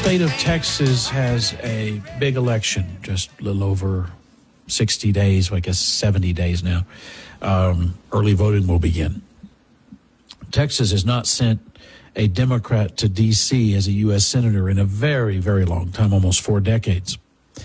state of Texas has a big election, just a little over 60 days, well, I guess 70 days now. Early voting will begin. Texas has not sent a Democrat to D.C. as a U.S. Senator in a very, very long time, almost 4 decades.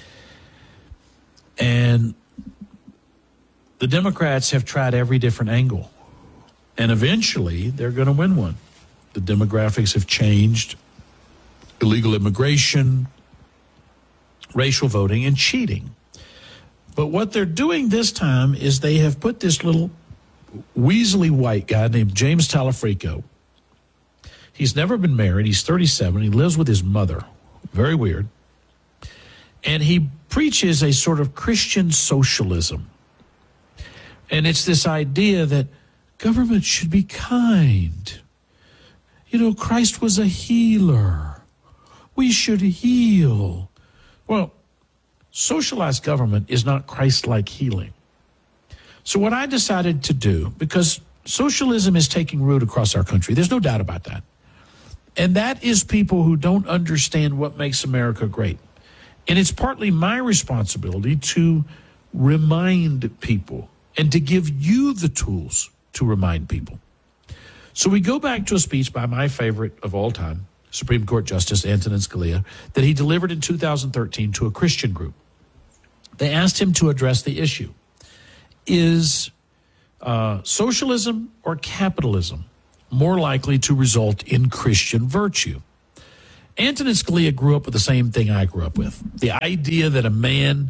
And the Democrats have tried every different angle. And eventually, they're going to win one. The demographics have changed. Illegal immigration, racial voting, and cheating. But what they're doing this time is they have put this little weaselly white guy named James Talafrico. He's never been married. He's 37. He lives with his mother. Very weird. And he preaches a sort of Christian socialism. And it's this idea that government should be kind. You know, Christ was a healer. We should heal. Well, socialized government is not Christ-like healing. So what I decided to do, because socialism is taking root across our country, there's no doubt about that. And that is people who don't understand what makes America great. And it's partly my responsibility to remind people and to give you the tools to remind people. So we go back to a speech by my favorite of all time, Supreme Court Justice Antonin Scalia, that he delivered in 2013 to a Christian group. They asked him to address the issue. Is socialism or capitalism more likely to result in Christian virtue? Antonin Scalia grew up with the same thing I grew up with. The idea that a man,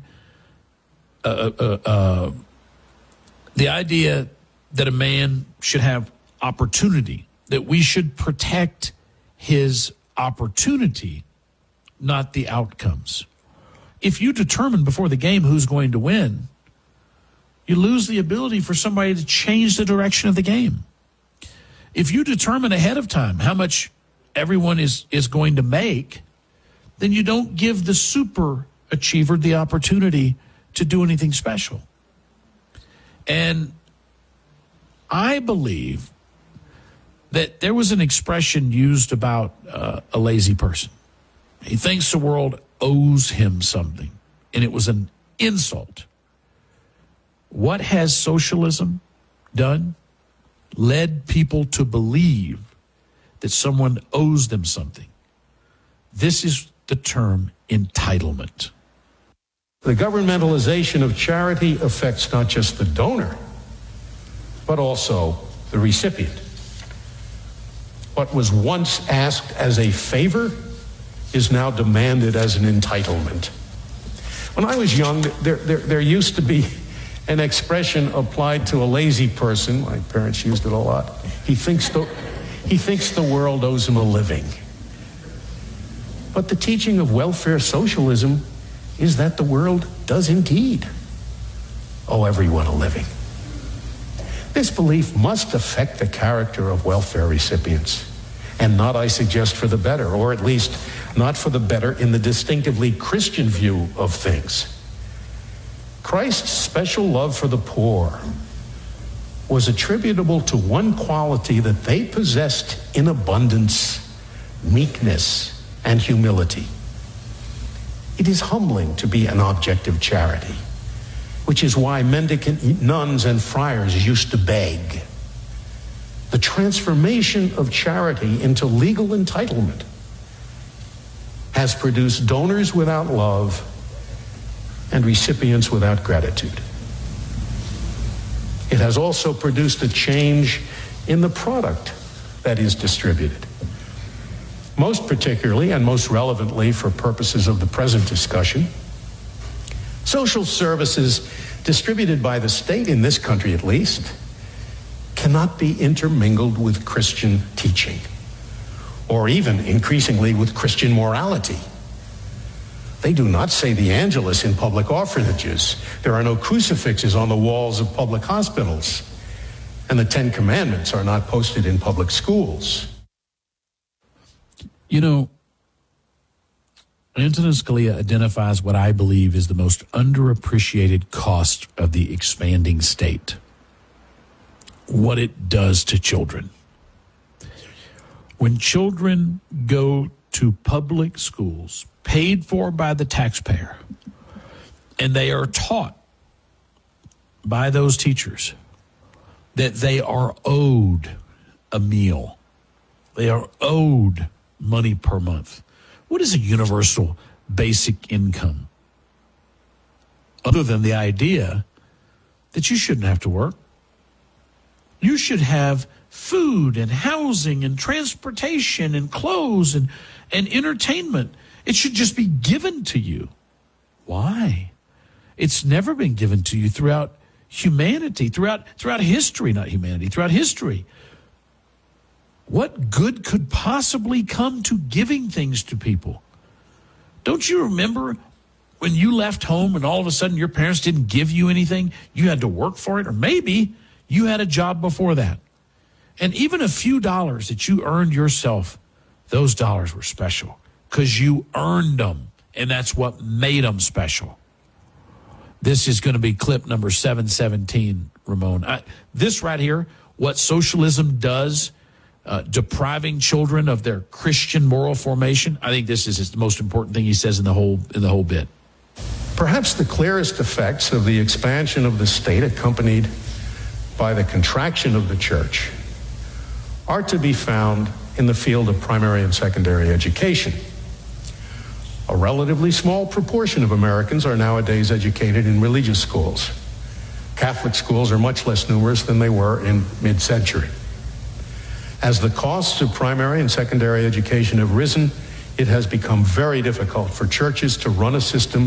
should have opportunity, that we should protect his opportunity, not the outcomes. If you determine before the game who's going to win, you lose the ability for somebody to change the direction of the game. If you determine ahead of time how much everyone is going to make, then you don't give the super achiever the opportunity to do anything special. And I believe that there was an expression used about a lazy person. He thinks the world owes him something, and it was an insult. What has socialism done? Led people to believe that someone owes them something. This is the term entitlement. The governmentalization of charity affects not just the donor, but also the recipient. What was once asked as a favor is now demanded as an entitlement. When I was young, there used to be an expression applied to a lazy person. My parents used it a lot. He thinks the world owes him a living. But the teaching of welfare socialism is that the world does indeed owe everyone a living. This belief must affect the character of welfare recipients, and not, I suggest, for the better, or at least not for the better in the distinctively Christian view of things. Christ's special love for the poor was attributable to one quality that they possessed in abundance: meekness and humility. It is humbling to be an object of charity, which is why mendicant nuns and friars used to beg. The transformation of charity into legal entitlement has produced donors without love and recipients without gratitude. It has also produced a change in the product that is distributed. Most particularly and most relevantly for purposes of the present discussion, social services distributed by the state, in this country at least, cannot be intermingled with Christian teaching, or even increasingly with Christian morality. They do not say the Angelus in public orphanages. There are no crucifixes on the walls of public hospitals. And the Ten Commandments are not posted in public schools. You know, Antonin Scalia identifies what I believe is the most underappreciated cost of the expanding state: what it does to children. When children go to public schools paid for by the taxpayer, and they are taught by those teachers that they are owed a meal. They are owed money per month. What is a universal basic income? Other than the idea that you shouldn't have to work. You should have food and housing and transportation and clothes and entertainment. It should just be given to you. Why? It's never been given to you throughout humanity, throughout history, not humanity, throughout history. What good could possibly come to giving things to people? Don't you remember when you left home and all of a sudden your parents didn't give you anything? You had to work for it, or maybe you had a job before that. And even a few dollars that you earned yourself, those dollars were special because you earned them, and that's what made them special. This is going to be clip number 717, Ramon. This right here, what socialism does, depriving children of their Christian moral formation, I think this is the most important thing he says in the whole bit. Perhaps the clearest effects of the expansion of the state, accompanied by the contraction of the church, are to be found in the field of primary and secondary education. A relatively small proportion of Americans are nowadays educated in religious schools. Catholic schools are much less numerous than they were in mid-century. As the costs of primary and secondary education have risen, it has become very difficult for churches to run a system